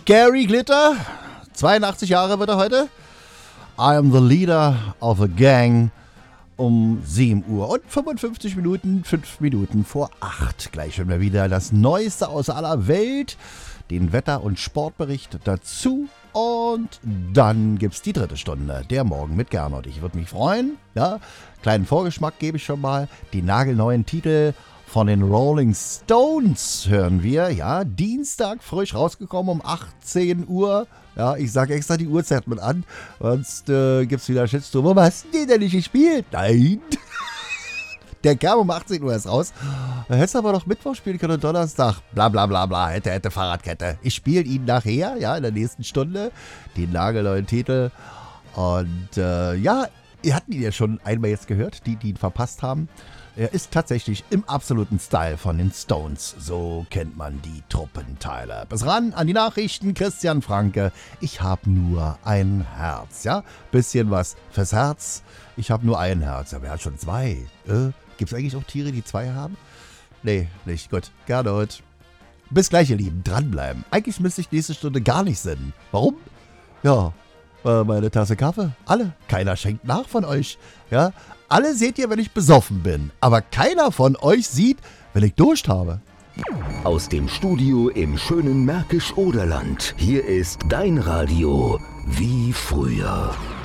Gary Glitter, 82 Jahre wird er heute. I am the leader of a gang. Um 7 Uhr und 55 Minuten, 5 Minuten vor 8. Gleich hören wir wieder das Neueste aus aller Welt, den Wetter- und Sportbericht dazu. Und dann gibt's die 3. Stunde, der Morgen mit Gernot. Ich würde mich freuen, ja, kleinen Vorgeschmack gebe ich schon mal. Die nagelneuen Titel von den Rolling Stones hören wir, ja, Dienstag frisch rausgekommen um 18 Uhr. Ja, ich sage extra die Uhrzeit mit an, sonst gibt's wieder Shitstorm. Warum hast du den denn nicht gespielt? Nein. Der kam um 18 Uhr erst raus. Da hättest du aber noch Mittwoch spielen können und Donnerstag. Bla bla bla bla, hätte Fahrradkette. Ich spiele ihn nachher, ja, in der nächsten Stunde. Den nagelneuen Titel. Und ja, ihr hattet ihn ja schon einmal jetzt gehört, die ihn verpasst haben. Er ist tatsächlich im absoluten Style von den Stones. So kennt man die Truppenteile. Bis ran an die Nachrichten, Christian Franke. Ich habe nur ein Herz, ja? Bisschen was fürs Herz. Ich habe nur ein Herz. Aber er hat schon 2. Gibt es eigentlich auch Tiere, die 2 haben? Nee, nicht. Gut. Gernot. Bis gleich, ihr Lieben. Dranbleiben. Eigentlich müsste ich nächste Stunde gar nicht senden. Warum? Ja, meine Tasse Kaffee. Alle. Keiner schenkt nach von euch. Ja? Alle seht ihr, wenn ich besoffen bin. Aber keiner von euch sieht, wenn ich Durst habe. Aus dem Studio im schönen Märkisch-Oderland. Hier ist dein Radio wie früher.